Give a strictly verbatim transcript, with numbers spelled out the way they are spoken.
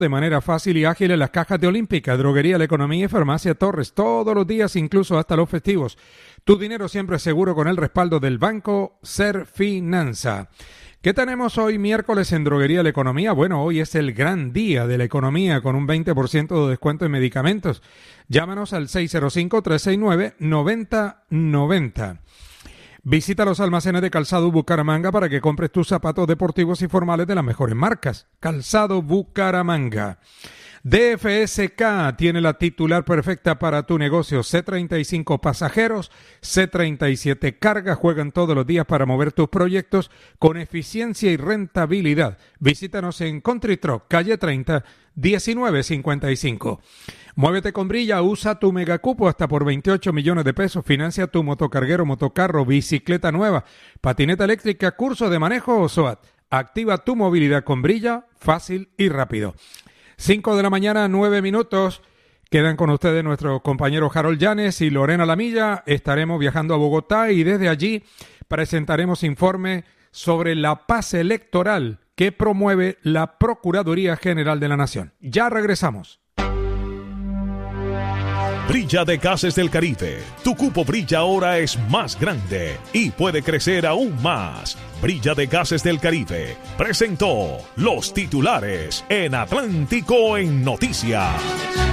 de manera fácil y ágil en las cajas de Olímpica, Droguería La Economía y Farmacia Torres, todos los días, incluso hasta los festivos. Tu dinero siempre seguro con el respaldo del Banco Serfinanza. ¿Qué tenemos hoy miércoles en Droguería La Economía? Bueno, hoy es el gran día de la economía con un veinte por ciento de descuento en medicamentos. Llámanos al seis cero cinco, tres seis nueve, nueve cero nueve cero. Visita los almacenes de Calzado Bucaramanga para que compres tus zapatos deportivos y formales de las mejores marcas. Calzado Bucaramanga. D F S K tiene la titular perfecta para tu negocio. C treinta y cinco pasajeros, C treinta y siete carga, juegan todos los días para mover tus proyectos con eficiencia y rentabilidad. Visítanos en Country Truck, calle treinta, diecinueve cincuenta y cinco. Muévete con Brilla, usa tu megacupo hasta por veintiocho millones de pesos, financia tu motocarguero, motocarro, bicicleta nueva, patineta eléctrica, curso de manejo o SOAT. Activa tu movilidad con Brilla, fácil y rápido. cinco de la mañana, nueve minutos. Quedan con ustedes nuestros compañeros Harold Llanes y Lorena Lamilla. Estaremos viajando a Bogotá y desde allí presentaremos informe sobre la paz electoral que promueve la Procuraduría General de la Nación. Ya regresamos. Brilla de Gases del Caribe. Tu cupo Brilla ahora es más grande y puede crecer aún más. Brilla de Gases del Caribe presentó los titulares en Atlántico en Noticias.